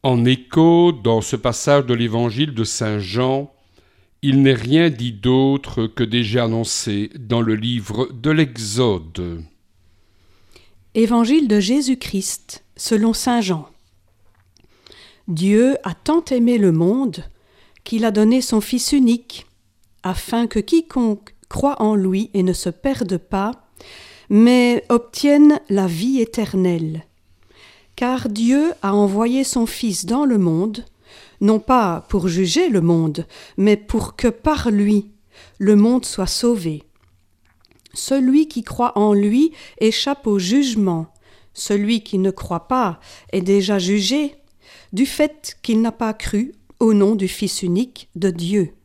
En écho, dans ce passage de l'évangile de Saint Jean, il n'est rien dit d'autre que déjà annoncé dans le livre de l'Exode. Évangile de Jésus-Christ, selon Saint Jean. Dieu a tant aimé le monde qu'il a donné son Fils unique, afin que quiconque croit en lui et ne se perde pas, mais obtienne la vie éternelle. Car Dieu a envoyé son Fils dans le monde, non pas pour juger le monde, mais pour que par lui, le monde soit sauvé. Celui qui croit en lui échappe au jugement. Celui qui ne croit pas est déjà jugé, du fait qu'il n'a pas cru au nom du Fils unique de Dieu.